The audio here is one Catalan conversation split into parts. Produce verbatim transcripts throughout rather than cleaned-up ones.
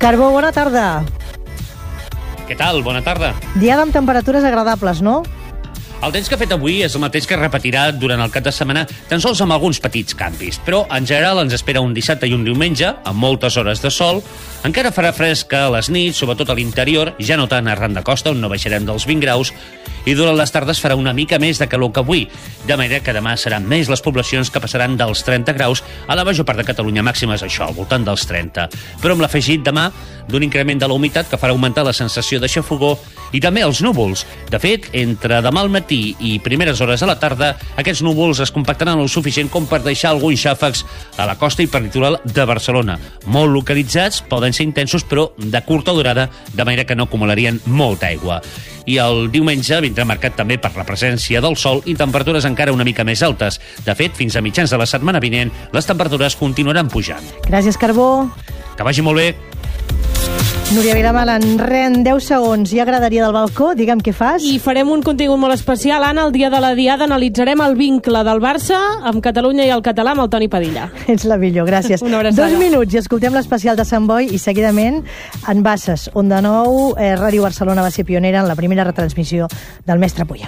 Carbó, bona tarda. Què tal? Bona tarda. Diada amb temperatures agradables, no? El temps que ha fet avui és el mateix que repetirà durant el cap de setmana, tan sols amb alguns petits canvis. Però, en general, ens espera un dissabte i un diumenge, amb moltes hores de sol. Encara farà fresc a les nits, sobretot a l'interior, ja no tant arran de costa, on no baixarem dels vint graus, i durant les tardes farà una mica més de calor que avui, de manera que demà seran més les poblacions que passaran dels trenta graus a la major part de Catalunya, màximes això, al voltant dels trenta. Però amb l'afegit demà d'un increment de la humitat que farà augmentar la sensació de xafogor i també els núvols. De fet, entre demà al matí i primeres hores a la tarda, aquests núvols es compactaran el suficient com per deixar alguns xàfecs a la costa i per litoral de Barcelona. Molt localitzats, poden ser intensos, però de curta durada, de manera que no acumularien molta aigua. I el diumenge vindrà marcat també per la presència del sol i temperatures encara una mica més altes. De fet, fins a mitjans de la setmana vinent, les temperatures continuaran pujant. Gràcies, Carbó. Que vagi molt bé. Núria Viramal, en res, en deu segons, ja agradaria del balcó, digue'm què fas. I farem un contingut molt especial, Anna, el dia de la Diada analitzarem el vincle del Barça amb Catalunya i el català amb el Toni Padilla. Ets la millor, gràcies. Una abraçada. Dos minuts i escoltem l'especial de Sant Boi i seguidament en Basses, on de nou eh, Ràdio Barcelona va ser pionera en la primera retransmissió del Mestre Puyol.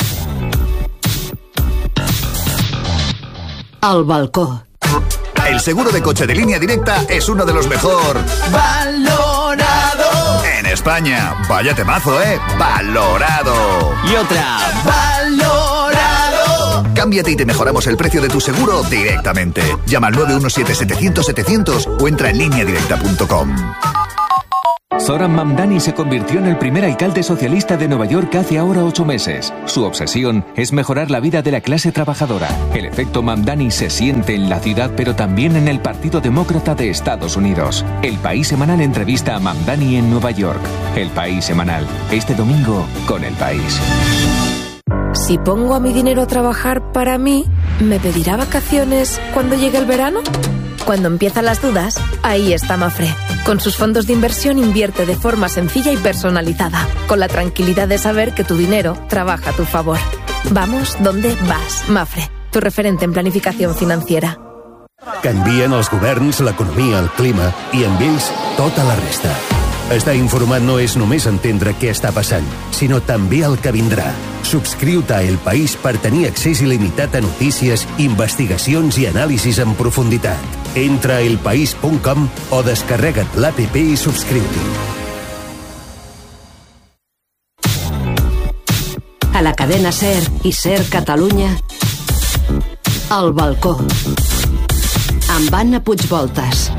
Al balcó. El seguro de coche de Línea Directa es uno de los mejor valorado en España. Vaya temazo, ¿eh? Valorado. Y otra. Valorado. Cámbiate y te mejoramos el precio de tu seguro directamente. Llama al nueve uno siete setecientos setecientos o entra en línea directa punto com. Zoran Mamdani se convirtió en el primer alcalde socialista de Nueva York hace ahora ocho meses. Su obsesión es mejorar la vida de la clase trabajadora. El efecto Mamdani se siente en la ciudad, pero también en el Partido Demócrata de Estados Unidos. El País Semanal entrevista a Mamdani en Nueva York. El País Semanal, este domingo con El País. Si pongo a mi dinero a trabajar para mí, ¿me pedirá vacaciones cuando llegue el verano? Cuando empiezan las dudas, ahí está Mafre. Con sus fondos de inversión invierte de forma sencilla y personalizada, con la tranquilidad de saber que tu dinero trabaja a tu favor. Vamos donde vas, Mafre, tu referente en planificación financiera. Canvien els governs, l'economia, el clima i amb ells tota la resta. Estar informat no és només entendre què està passant, sinó també el que vindrà. Subscriu-te a El País per tenir accés il·limitat a notícies, investigacions i anàlisis en profunditat. Entra a el país punt com o descarrega't l'app i subscriu-t'hi. A la cadena SER i SER Catalunya, El balcó, amb Anna Puigvoltas.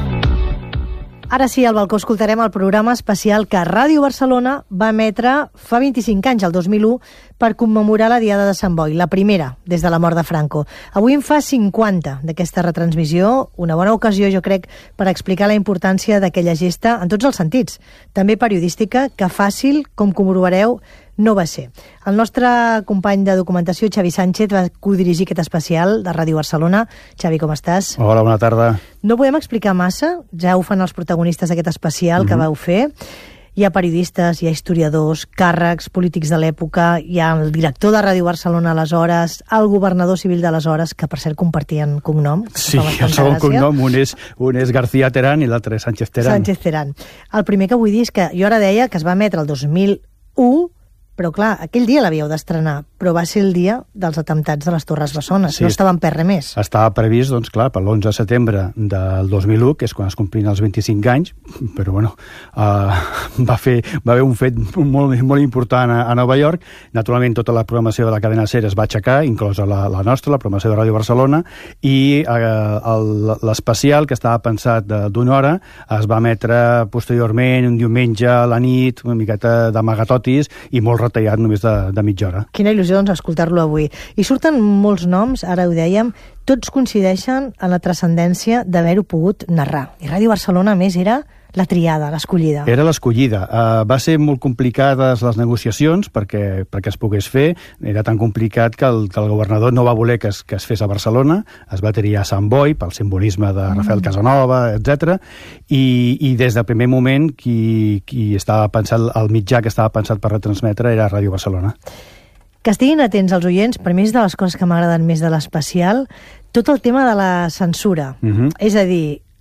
Ara sí, al balcó escoltarem el programa especial que Ràdio Barcelona va emetre fa vint-i-cinc anys, el dos mil u, per commemorar la Diada de Sant Boi, la primera des de la mort de Franco. Avui en fa cinquanta d'aquesta retransmissió, una bona ocasió, jo crec, per explicar la importància d'aquella gesta en tots els sentits, també periodística, que fàcil, com comprovareu, no va ser. El nostre company de documentació, Xavi Sánchez, va codirigir aquest especial de Ràdio Barcelona. Xavi, com estàs? Hola, bona tarda. No podem explicar massa, ja ho fan els protagonistes d'aquest especial mm-hmm. que vau fer. Hi ha periodistes, hi ha historiadors, càrrecs polítics de l'època, hi ha el director de Ràdio Barcelona aleshores, el governador civil d'aleshores, que per cert compartien cognom. Sí, el segon cognom, un és, un és García Terán i l'altre és Sánchez Terán. Sánchez Terán. El primer que vull dir és que jo ara deia que es va emetre el dos mil u, però clar, aquell dia l'havíeu d'estrenar, però va ser el dia dels atemptats de les Torres Bessones, sí, no estava en per res més. Estava previst, doncs clar, per l'onze de setembre del dos mil u, que és quan es complien els vint-i-cinc anys, però bueno, uh, va, fer, va haver un fet molt, molt important a, a Nova York. Naturalment, tota la programació de la cadena SER es va aixecar, inclosa la, la nostra, la programació de Ràdio Barcelona, i uh, l'especial, que estava pensat d'una hora, es va emetre posteriorment, un diumenge a la nit, una miqueta d'amagatotis, i molt retallat només de, de mitja hora. Quina il·lusió, doncs, escoltar-lo avui. I surten molts noms, ara ho dèiem, tots coincideixen en la transcendència d'haver-ho pogut narrar. I Ràdio Barcelona, a més, era la triada, l'escollida. Era l'escollida. Uh, va ser molt complicades les negociacions perquè, perquè es pogués fer. Era tan complicat que el, que el governador no va voler que es, que es fes a Barcelona. Es va triar a Sant Boi pel simbolisme de Rafael Casanova, etcètera. I, i des del primer moment qui, qui estava pensat, el mitjà que estava pensat per retransmetre era Ràdio Barcelona. Que estiguin atents els oients, per mi és de les coses que m'agraden més de l'especial, tot el tema de la censura. Uh-huh. És a dir,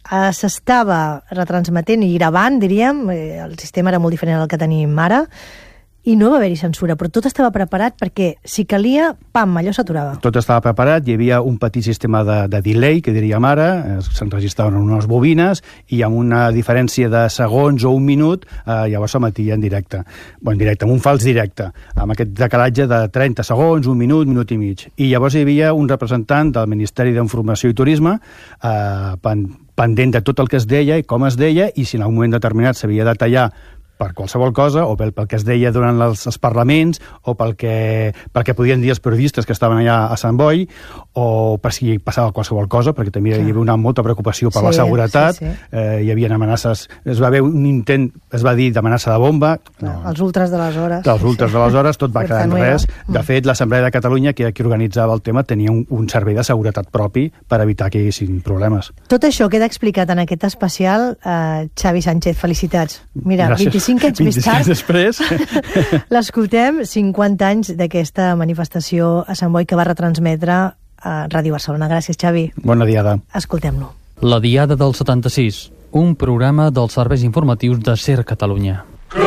eh, s'estava retransmetent i gravant, diríem, eh, el sistema era molt diferent al que tenim ara, i no va haver-hi censura, però tot estava preparat perquè, si calia, pam, allò s'aturava. Tot estava preparat, hi havia un petit sistema de, de delay, que diríem ara, eh, s'enregistraven unes bobines, i amb una diferència de segons o un minut, eh, llavors s'emetia en directe. Bé, en directe, amb un fals directe, amb aquest decalatge de trenta segons, un minut, minut i mig. I llavors hi havia un representant del Ministeri d'Informació i Turisme, eh, pendent de tot el que es deia i com es deia, i si en un moment determinat s'havia de tallar per qualsevol cosa, o pel, pel que es deia durant els, els parlaments, o pel que, pel que podien dir els periodistes que estaven allà a Sant Boi, o per si passava qualsevol cosa, perquè també hi havia una molta preocupació per sí, la seguretat, sí, sí. Eh, hi havia amenaces, es va haver un intent, es va dir d'amenaça de bomba. No, els ultras de les hores. Els ultras sí. de les hores, tot va quedar en res. De fet, l'Assemblea de Catalunya, que, que organitzava el tema, tenia un, un servei de seguretat propi per evitar que hi haguessin problemes. Tot això queda explicat en aquest especial. Eh, Xavi Sánchez, felicitats. Mira, Gràcies. vint-i-cinc anys més tard, després l'escoltem, cinquanta anys d'aquesta manifestació a Sant Boi que va retransmetre a Ràdio Barcelona. Gràcies, Xavi. Bona diada. Escoltem-lo. La Diada del setanta-sis, un programa dels serveis informatius de SER Catalunya.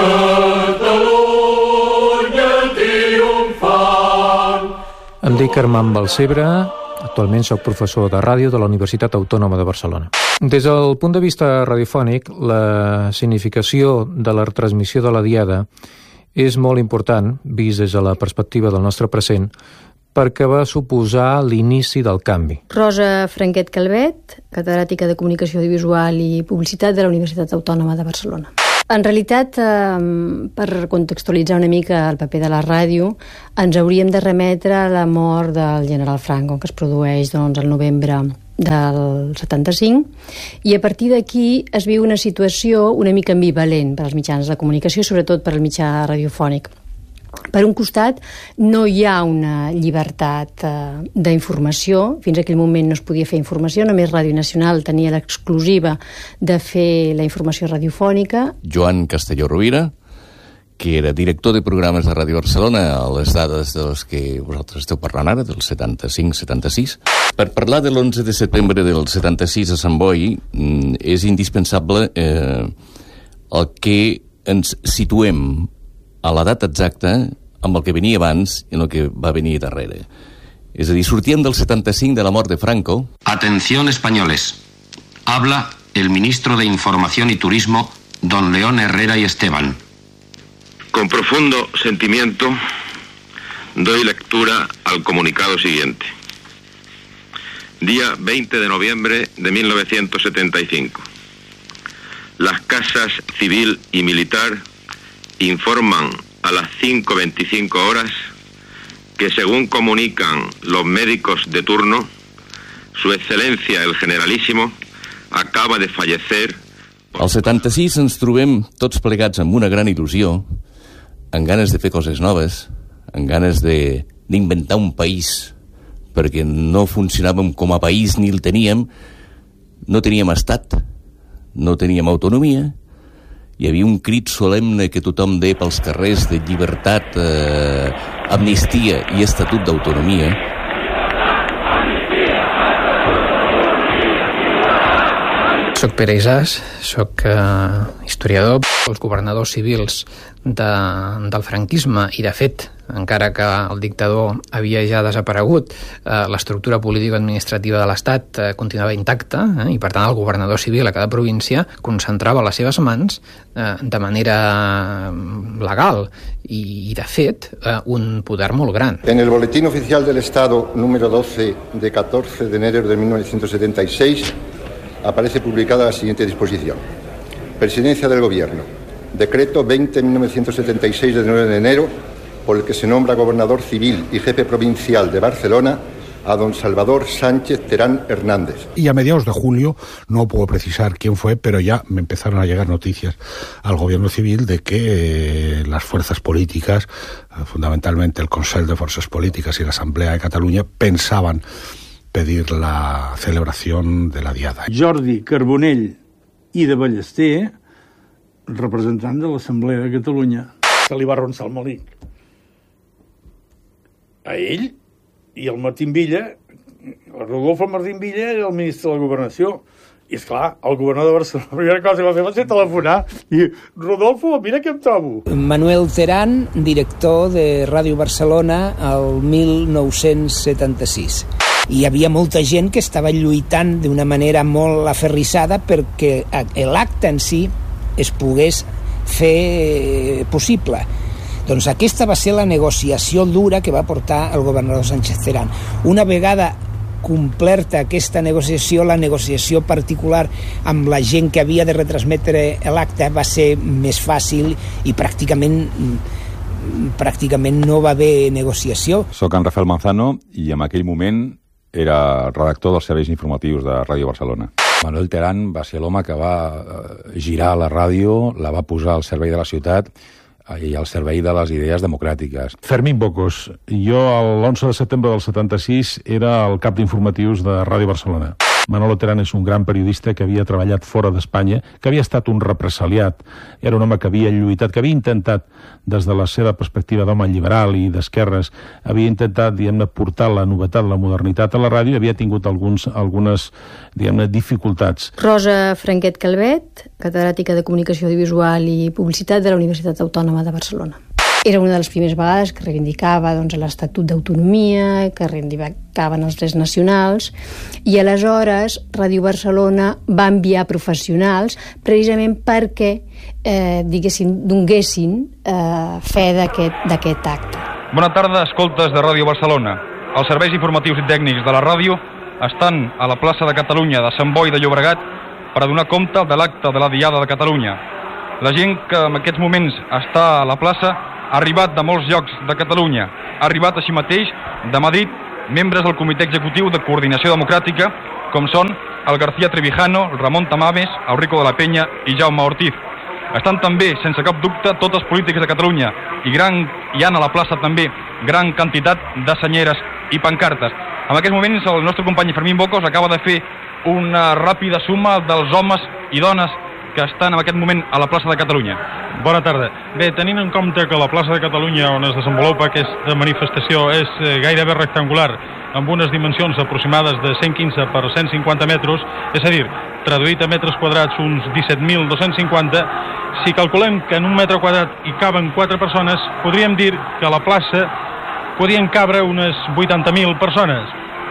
Catalunya triomfant. Em dic Armand Balcebre, actualment soc professor de ràdio de la Universitat Autònoma de Barcelona. Des del punt de vista radiofònic, la significació de la retransmissió de la Diada és molt important, vist des de la perspectiva del nostre present, perquè va suposar l'inici del canvi. Rosa Franquet Calvet, catedràtica de Comunicació Audiovisual i Publicitat de la Universitat Autònoma de Barcelona. En realitat, eh, per contextualitzar una mica el paper de la ràdio, ens hauríem de remetre a la mort del general Franco, que es produeix doncs, el novembre del setanta-cinc, i a partir d'aquí es viu una situació una mica ambivalent per als mitjans de comunicació, sobretot per al mitjà radiofònic. Per un costat, no hi ha una llibertat eh, d'informació. Fins a aquell moment no es podia fer informació, només Ràdio Nacional tenia l'exclusiva de fer la informació radiofònica. Joan Castelló Rovira, que era director de programes de Ràdio Barcelona a les dades de les que vosaltres esteu parlant ara, del setanta-cinc setanta-sis. Per parlar de l'onze de setembre del setanta-sis a Sant Boi, és indispensable eh, el que ens situem a la data exacta amb el que venia abans i el que va venir darrere. És a dir, sortíem del setanta-cinc de la mort de Franco. Atención españoles. Habla el ministro de Información y Turismo, don León Herrera y Esteban. Con profundo sentimiento doy lectura al comunicado siguiente. Día veinte de noviembre de mil novecientos setenta y cinco. Las casas civil y militar informan a las cinco veinticinco horas que, según comunican los médicos de turno, Su Excelencia el Generalísimo acaba de fallecer. Al setanta-sis ens trobem tots plegats amb una gran il·lusió, amb ganes de fer coses noves, amb ganes de d'inventar un país, perquè no funcionàvem com a país ni el teníem, no teníem estat, no teníem autonomia, hi havia un crit solemne que tothom deia pels carrers de llibertat, eh, amnistia i estatut d'autonomia. Soc Pere Isàs, soc eh, historiador. Els governadors civils de, del franquisme i, de fet, encara que el dictador havia ja desaparegut, eh, l'estructura político-administrativa de l'Estat eh, continuava intacta, eh, i per tant el governador civil a cada província concentrava les seves mans eh, de manera legal i, i de fet, eh, un poder molt gran. En el Boletín Oficial del Estado número doce de catorce de enero de mil novecientos setenta y seis aparece publicada la siguiente disposición. Presidencia del Gobierno. Decreto veinte de mil novecientos setenta y seis de nueve de enero, por el que se nombra gobernador civil y jefe provincial de Barcelona a don Salvador Sánchez Terán Hernández. Y a mediados de julio, no puedo precisar quién fue, pero ya me empezaron a llegar noticias al gobierno civil de que eh, las fuerzas políticas, eh, fundamentalmente el Consell de Fuerzas Políticas y la Asamblea de Cataluña, pensaban pedir la celebración de la Diada. Jordi Carbonell i de Ballester, representant de l'Assemblea de Catalunya, se li va arronsar el melic. A ell i el Martín Villa, el Rodolfo Martín Villa era el ministre de la Governació, I, esclar, el governador de Barcelona, la primera cosa que va fer va ser telefonar i, Rodolfo, mira què em trobo. Manuel Terán, director de Ràdio Barcelona el mil nou-cents setanta-sis. Hi havia molta gent que estava lluitant d'una manera molt aferrissada perquè l'acte en si es pogués fer possible. Doncs aquesta va ser la negociació dura que va portar el governador Sánchez Terán. Una vegada completa aquesta negociació, la negociació particular amb la gent que havia de retransmetre l'acte va ser més fàcil i pràcticament pràcticament no va haver negociació. Soc en Rafael Manzano i en aquell moment era redactor dels serveis informatius de Ràdio Barcelona. Manuel Terán va ser l'home que va girar la ràdio, la va posar al servei de la ciutat i al servei de les idees democràtiques. Fermín Bocos. Jo l'onze de setembre del setanta-sis era el cap d'informatius de Ràdio Barcelona. Manolo Terán és un gran periodista que havia treballat fora d'Espanya, que havia estat un represaliat, era un home que havia lluitat, que havia intentat, des de la seva perspectiva d'home liberal i d'esquerres, havia intentat, diguem-ne, portar la novetat, la modernitat a la ràdio i havia tingut alguns, algunes, diguem-ne, dificultats. Rosa Franquet Calvet, catedràtica de Comunicació Audiovisual i Publicitat de la Universitat Autònoma de Barcelona. Era una de les primeres vegades que reivindicava doncs, l'Estatut d'Autonomia, que reivindicaven els drets nacionals, i aleshores Ràdio Barcelona va enviar professionals precisament perquè eh, diguessin, donguessin eh, fe d'aquest acte. Bona tarda, escoltes de Ràdio Barcelona. Els serveis informatius i tècnics de la ràdio estan a la plaça de Catalunya de Sant Boi de Llobregat per a donar compte de l'acte de la Diada de Catalunya. La gent que en aquests moments està a la plaça ha arribat de molts llocs de Catalunya. Ha arribat així mateix de Madrid membres del Comitè Executiu de Coordinació Democràtica, com són el García Trevijano, el Ramon Tamames, Eurico de la Peña i Jaume Ortiz. Estan també, sense cap dubte, tots els polítics de Catalunya i gran, hi ha a la plaça també gran quantitat de senyeres i pancartes. En aquests moments el nostre company Fermín Bocos acaba de fer una ràpida suma dels homes i dones que estan en aquest moment a la plaça de Catalunya. Bona tarda. Bé, tenint en compte que la plaça de Catalunya on es desenvolupa aquesta manifestació és eh, gairebé rectangular, amb unes dimensions aproximades de cent quinze per cent cinquanta metres, és a dir, traduït a metres quadrats uns disset mil dos-cents cinquanta, si calculem que en un metre quadrat hi caben quatre persones, podríem dir que a la plaça podien cabre unes vuitanta mil persones.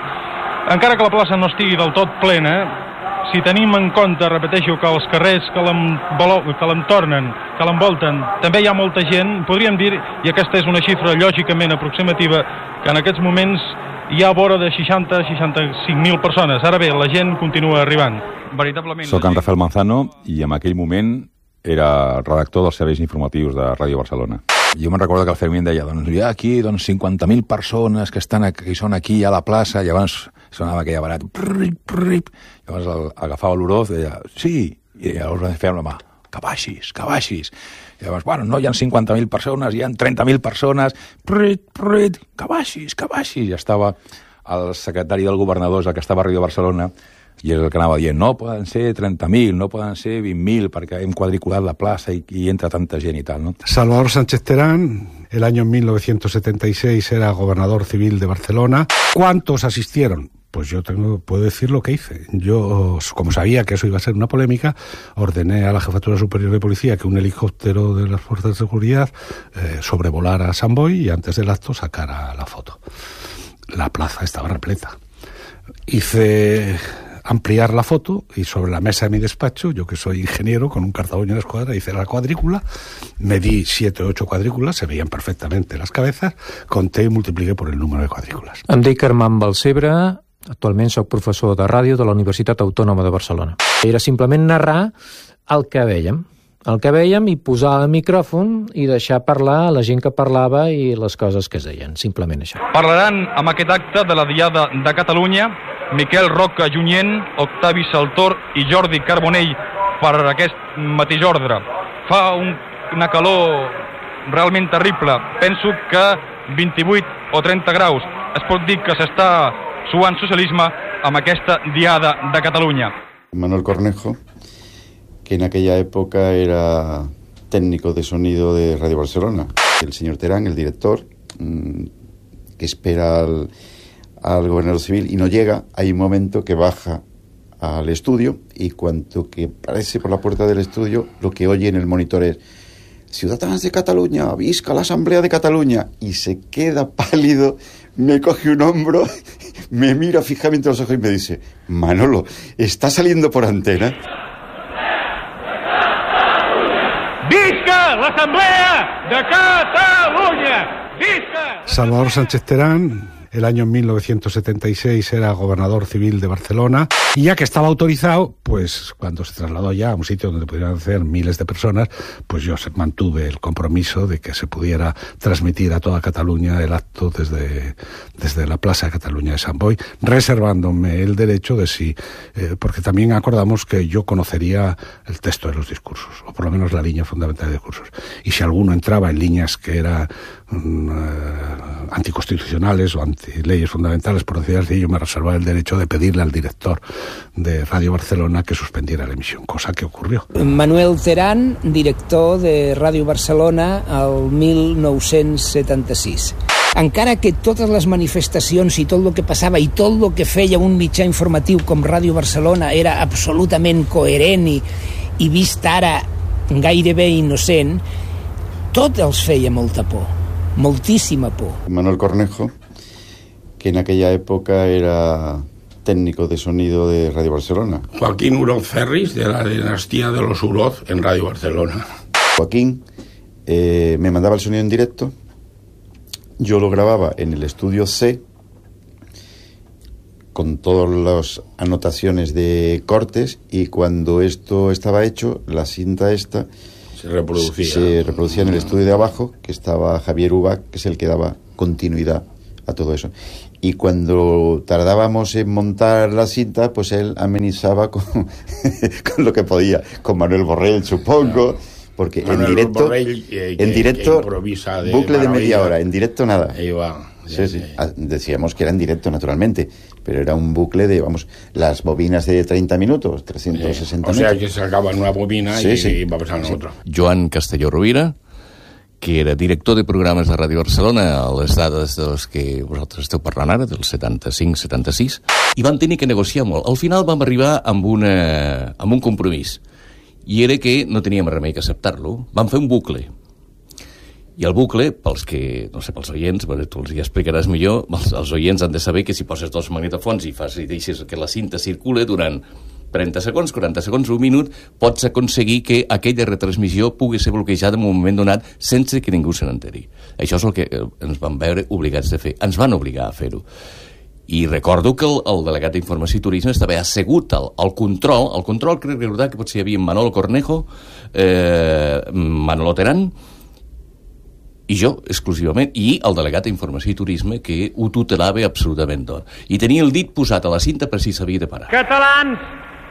Encara que la plaça no estigui del tot plena, si tenim en compte, repeteixo, que els carrers que l'entornen, que l'envolten, també hi ha molta gent, podríem dir, i aquesta és una xifra lògicament aproximativa, que en aquests moments hi ha vora de seixanta a seixanta-cinc mil persones. Ara bé, la gent continua arribant. Veritablement... Soc en Rafael Manzano i en aquell moment era redactor dels serveis informatius de Ràdio Barcelona. Jo me'n recordo que el Fermín deia, doncs hi ha aquí doncs, cinquanta mil persones que, estan, que són aquí a la plaça, i llavors sonava aquella barat, prrip, prrip, llavors el, agafava l'Oroz i deia, sí, i llavors fèiem la mà, que baixis, que baixis. I llavors, bueno, no hi ha cinquanta mil persones, hi ha trenta mil persones, prrip, prrip, que baixis, que baixis. I estava el secretari del governador, el que estava a Ràdio Barcelona, i és el que anava dient, no poden ser trenta mil, no poden ser vint mil, perquè hem quadriculat la plaça y, y entra tanta gent y tal, ¿no? Salvador Sánchez Terán, el año mil novecientos setenta y seis era gobernador civil de Barcelona. ¿Cuántos asistieron? Pues yo tengo, puedo decir lo que hice. Yo, como sabía que eso iba a ser una polémica, ordené a la Jefatura Superior de Policía que un helicóptero de las fuerzas de seguridad eh, sobrevolara a Sant Boi y antes del acto sacara la foto. La plaza estaba repleta. Hice ampliar la foto y sobre la mesa de mi despacho, yo que soy ingeniero con un cartaboño de escuadra, hice la cuadrícula, medí siete o ocho cuadrículas, se veían perfectamente las cabezas, conté y multipliqué por el número de cuadrículas. Em dic Armand Balcebre, actualment soc professor de ràdio de la Universitat Autònoma de Barcelona. Era simplement narrar el que vèiem, el que vèiem i posar el micròfon i deixar parlar a la gent que parlava i les coses que es deien, simplement això. Parlaran amb aquest acte de la Diada de Catalunya Miquel Roca Junyent, Octavi Saltor i Jordi Carbonell per aquest mateix ordre. Fa un, una calor realment terrible. Penso que vint-i-vuit o trenta graus. Es pot dir que s'està suant socialisme amb aquesta Diada de Catalunya. Manuel Cornejo, que en aquella época era técnico de sonido de Radio Barcelona. El señor Terán, el director, que espera al, al gobernador civil y no llega, hay un momento que baja al estudio y cuando que aparece por la puerta del estudio, lo que oye en el monitor es: Ciudadanos de Cataluña, visca la Asamblea de Cataluña. Y se queda pálido, me coge un hombro, me mira fijamente a los ojos y me dice: Manolo, ¿está saliendo por antena? ¡Visca la Asamblea de Cataluña! ¡Visca! Salvador Sánchez Terán, el año mil novecientos setenta y seis era gobernador civil de Barcelona, y ya que estaba autorizado, pues cuando se trasladó ya a un sitio donde pudieran hacer miles de personas, pues yo mantuve el compromiso de que se pudiera transmitir a toda Cataluña el acto desde, desde la Plaza de Cataluña de Sant Boi, reservándome el derecho de si, eh, porque también acordamos que yo conocería el texto de los discursos, o por lo menos la línea fundamental de discursos, y si alguno entraba en líneas que eran um, uh, anticonstitucionales o anti leyes fundamentales, por decir así, yo me reservaba el derecho de pedirle al director de Radio Barcelona que suspendiera la emisión, cosa que ocurrió. Manuel Terán, director de Ràdio Barcelona al mil nou-cents setanta-sis. Encara que totes les manifestacions i tot el que passava i tot el que feia un mitjà informatiu com Ràdio Barcelona era absolutament coherent i, i vist ara gairebé innocent, tot els feia molta por, moltíssima por. Manuel Cornejo, que en aquella época era técnico de sonido de Radio Barcelona. Joaquín Uroz Ferris, de la dinastía de los Uroz en Radio Barcelona. Joaquín eh, me mandaba el sonido en directo, yo lo grababa en el estudio C, con todas las anotaciones de cortes, y cuando esto estaba hecho, la cinta esta se reproducía. Se reproducía en el estudio de abajo, que estaba Javier Ubach, que es el que daba continuidad a todo eso. Y cuando tardábamos en montar la cinta, pues él amenizaba con, con lo que podía, con Manuel Borrell, supongo, porque Manuel en directo, Borrell, eh, que, en directo, de bucle maravilla. de media hora, en directo nada. Ahí va. Sí, sí. Decíamos que era en directo, naturalmente, pero era un bucle de, vamos, las bobinas de treinta minutos, trescientos sesenta eh, o sea, minutos. que se acaba en una bobina sí, y, sí. y va pasando sí. otra. Joan Castelló Rovira, que era director de programes de Ràdio Barcelona a les dades dels que vosaltres esteu parlant ara, del setanta-cinc setanta-sis, i van tenir que negociar molt. Al final vam arribar amb, una, amb un compromís, i era que no teníem remei que acceptar-lo. Vam fer un bucle. I el bucle, pels que, no sé, pels oients, tu els hi explicaràs millor, els, els oients han de saber que si poses dos magnetofons i fas i deixes que la cinta circule durant trenta segons, quaranta segons, un minut, pots aconseguir que aquella retransmissió pugui ser bloquejada en un moment donat sense que ningú se n'enteri. Això és el que ens van veure obligats de fer. Ens van obligar a fer-ho. I recordo que el, el delegat d'Informació i Turisme estava assegut al, al control, al control crec recordar que potser hi havia Manolo Cornejo, eh, Manolo Terán, i jo, exclusivament, i el delegat d'Informació i Turisme, que ho tutelava absolutament tot. I tenia el dit posat a la cinta per si s'havia de parar. Catalans,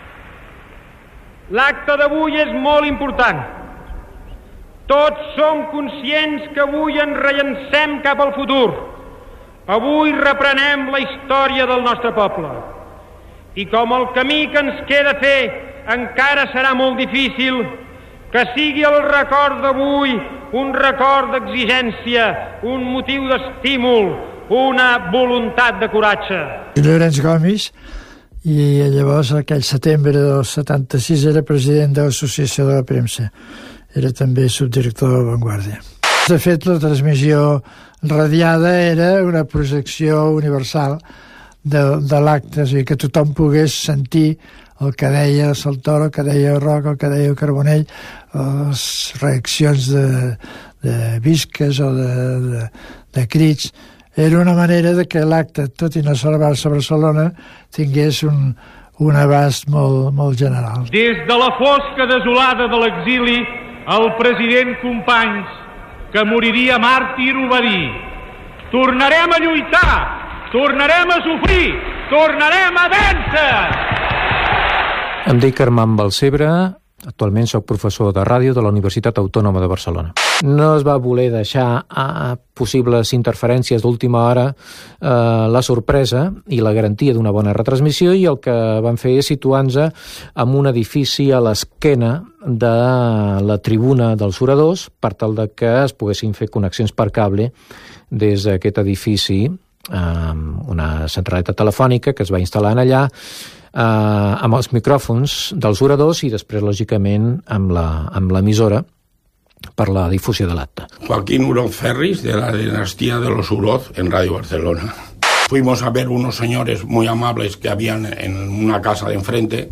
l'acte d'avui és molt important. Tots som conscients que avui ens rellancem cap al futur. Avui reprenem la història del nostre poble. I com el camí que ens queda fer encara serà molt difícil, que sigui el record d'avui un record d'exigència, un motiu d'estímul, una voluntat de coratge. Llorenç Gomis, i llavors aquell setembre del setanta-sis era president de l'Associació de la Premsa. Era també subdirector de La Vanguardia. De fet, la transmissió radiada era una projecció universal de, de l'acte, és a dir, que tothom pogués sentir el que deia Saltoro, el que deia Roca, el que deia Carbonell, les reaccions de, de visques o de, de, de crits. Era una manera de que l'acte, tot i no celebrar-se a Barcelona, tingués un, un abast molt, molt general. Des de la fosca desolada de l'exili, el president Companys, que moriria màrtir, ho va dir: tornarem a lluitar, tornarem a sofrir, tornarem a vèncer! Em dic Armand Balcebre, actualment soc professor de ràdio de la Universitat Autònoma de Barcelona. No es va voler deixar a possibles interferències d'última hora eh, la sorpresa i la garantia d'una bona retransmissió, i el que van fer és situar-nos en un edifici a l'esquena de la tribuna dels oradors per tal de que es poguessin fer connexions per cable des d'aquest edifici, eh, una centraleta telefònica que es va instal·lar allà, eh, amb els micròfons dels oradors i després, lògicament, amb la, amb l'emissora per la difusió de l'acte. Joaquín Uroz Ferris, de la dinastía de los Uroz, en Radio Barcelona. Fuimos a ver unos señores muy amables que habían en una casa de enfrente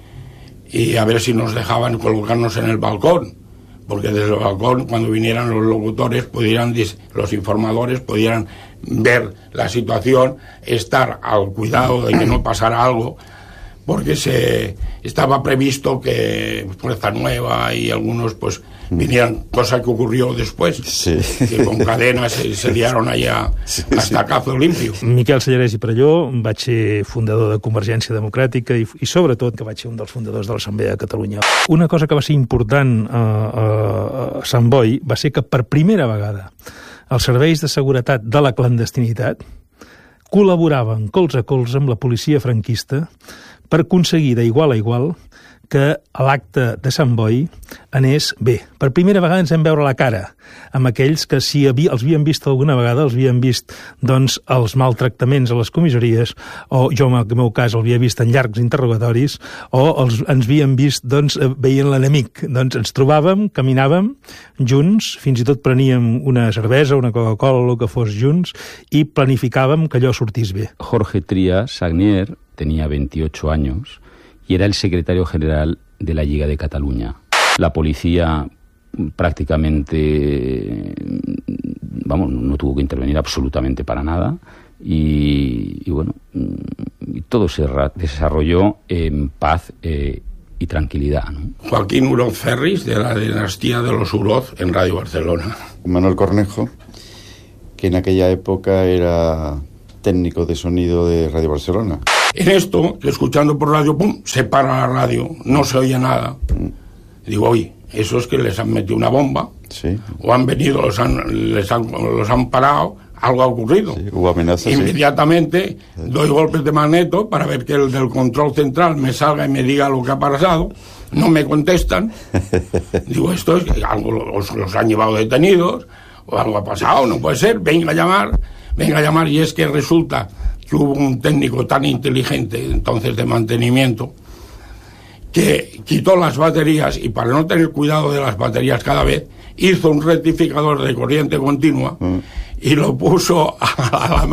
y a ver si nos dejaban colocarnos en el balcón, porque desde el balcón, cuando vinieran los locutores, pudieran, los informadores pudieran ver la situación, estar al cuidado de que no pasara algo, porque se estaba previsto que Fuerza Nueva y algunos pues vinieran, cosa que ocurrió después, sí. Que con cadenas se, se liaron allá sí, hasta sí. Cazo limpio. Miquel Sellarès i Perelló, vaig ser fundador de Convergència Democràtica i, i sobretot que vaig ser un dels fundadors de l'Assemblea de Catalunya. Una cosa que va ser important a, a, a Sant Boi va ser que per primera vegada els serveis de seguretat de la clandestinitat col·laboraven colze a colze amb la policia franquista per aconseguir d'igual a igual que l'acte de Sant Boi anés bé. Per primera vegada ens vam veure la cara amb aquells que si havia, els havien vist alguna vegada, els havien vist doncs, els maltractaments a les comissaries, o jo en el meu cas el havia vist en llargs interrogatoris, o els, ens havien vist doncs, veient l'enemic. Doncs ens trobàvem, caminàvem junts, fins i tot preníem una cervesa, una Coca-Cola, el que fos junts, i planificàvem que allò sortís bé. Jorge Trías Sagnier tenía veintiocho años y era el secretario general de la Lliga de Cataluña. La policía prácticamente, vamos, no tuvo que intervenir absolutamente para nada y, y bueno, y todo se desarrolló en paz eh, y tranquilidad, ¿no? Joaquín Uroz Ferris, de la dinastía de los Uroz, en Radio Barcelona. Manuel Cornejo, que en aquella época era técnico de sonido de Radio Barcelona. En esto, escuchando por radio, pum, se para la radio, no se oye nada. Digo, oye, eso es que les han metido una bomba, sí. O han venido, los han, les han, los han parado, algo ha ocurrido. Sí, hubo amenazas. Inmediatamente sí. Doy golpes de magneto para ver que el del control central me salga y me diga lo que ha pasado. No me contestan. Digo, esto es que algo los, los han llevado detenidos, o algo ha pasado, no puede ser, venga a llamar, venga a llamar, y es que resulta que hubo un técnico tan inteligente entonces de mantenimiento que quitó las baterías y para no tener cuidado de las baterías cada vez hizo un rectificador de corriente continua mm. y lo puso a la